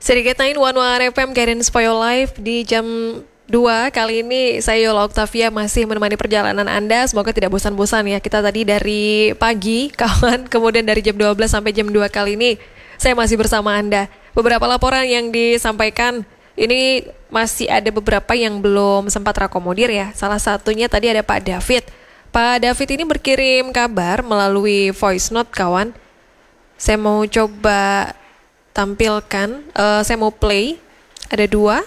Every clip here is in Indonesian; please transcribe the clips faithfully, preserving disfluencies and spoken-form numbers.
Sedikit Nine One One F M Guidance for Your Life di jam dua. Kali ini saya Yola Octavia masih menemani perjalanan Anda. Semoga tidak bosan-bosan ya. Kita tadi dari pagi kawan, kemudian dari jam dua belas sampai jam dua kali ini saya masih bersama Anda. Beberapa laporan yang disampaikan ini masih ada beberapa yang belum sempat terakomodir ya. Salah satunya tadi ada Pak David. Pak David ini berkirim kabar melalui voice note kawan. Saya mau coba tampilkan, uh, saya mau play. Ada dua.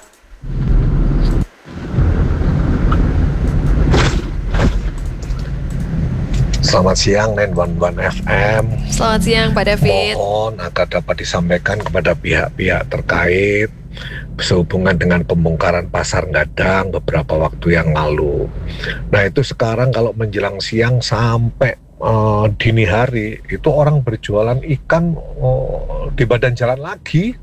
Selamat siang Nine One One F M. Selamat siang Pak David. Mohon agar dapat disampaikan kepada pihak-pihak terkait sehubungan dengan pembongkaran pasar Gadang beberapa waktu yang lalu. Nah itu sekarang kalau menjelang siang sampai uh, dini hari itu orang berjualan ikan uh, di badan jalan lagi.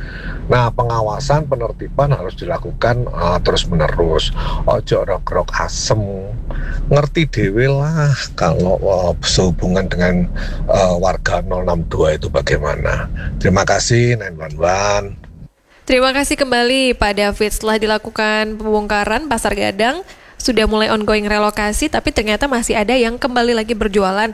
Nah pengawasan penertiban harus dilakukan uh, terus menerus. Ojo rok-rok asem, ngerti dewe lah kalau uh, sehubungan dengan uh, warga nol enam dua itu bagaimana. Terima kasih Nine One One. Terima kasih kembali Pak David. Setelah dilakukan pembongkaran pasar Gadang, sudah mulai ongoing relokasi, tapi ternyata masih ada yang kembali lagi berjualan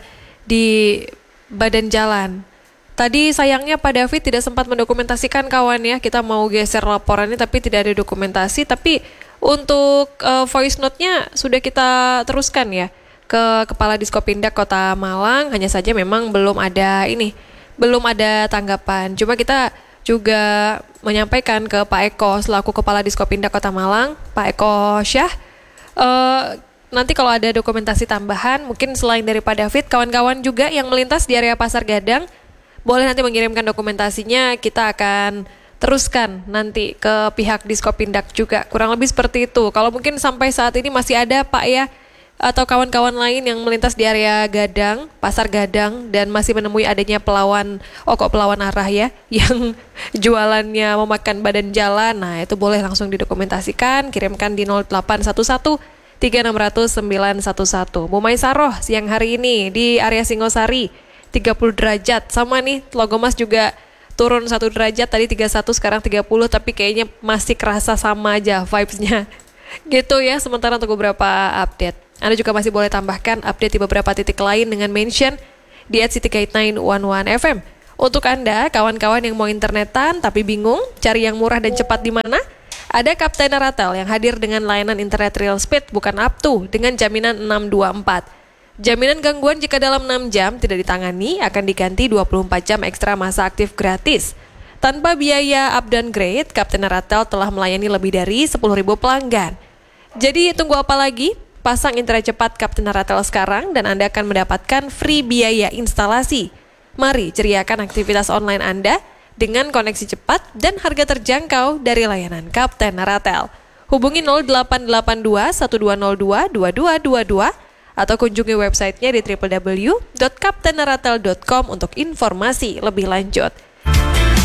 di badan jalan. Tadi sayangnya Pak David tidak sempat mendokumentasikan kawan ya. Kita mau geser laporannya tapi tidak ada dokumentasi. Tapi untuk uh, voice note-nya sudah kita teruskan ya ke Kepala Diskopindak Kota Malang. Hanya saja memang belum ada ini, belum ada tanggapan. Cuma kita juga menyampaikan ke Pak Eko selaku Kepala Diskopindak Kota Malang, Pak Eko Syah. Uh, nanti kalau ada dokumentasi tambahan, mungkin selain dari Pak David, kawan-kawan juga yang melintas di area Pasar Gadang, boleh nanti mengirimkan dokumentasinya, kita akan teruskan nanti ke pihak Diskopindak juga. Kurang lebih seperti itu. Kalau mungkin sampai saat ini masih ada Pak ya, atau kawan-kawan lain yang melintas di area Gadang, Pasar Gadang, dan masih menemui adanya pelawan, oh kok pelawan arah ya, yang jualannya memakan badan jalan, nah itu boleh langsung didokumentasikan, kirimkan di nol delapan satu satu tiga enam nol nol sembilan satu satu. Bu Maisaroh siang hari ini di area Singosari, tiga puluh derajat, sama nih logo Mas juga turun satu derajat, tadi tiga puluh satu sekarang tiga puluh, tapi kayaknya masih kerasa sama aja vibes-nya. Gitu ya, sementara untuk beberapa update. Anda juga masih boleh tambahkan update di beberapa titik lain dengan mention di at city guide nine one one F M. Untuk Anda, kawan-kawan yang mau internetan tapi bingung cari yang murah dan cepat di mana? Ada Kapten Ratel yang hadir dengan layanan internet real speed bukan up to dengan jaminan enam dua empat. Jaminan gangguan jika dalam enam jam tidak ditangani akan diganti dua puluh empat jam ekstra masa aktif gratis. Tanpa biaya up downgrade, Kapten Ratel telah melayani lebih dari sepuluh ribu pelanggan. Jadi tunggu apa lagi? Pasang internet cepat Kapten Ratel sekarang dan Anda akan mendapatkan free biaya instalasi. Mari ceriakan aktivitas online Anda dengan koneksi cepat dan harga terjangkau dari layanan Kapten Ratel. Hubungi nol delapan delapan dua satu dua nol dua dua dua dua dua atau kunjungi websitenya di w w w dot kapten ratel dot com untuk informasi lebih lanjut.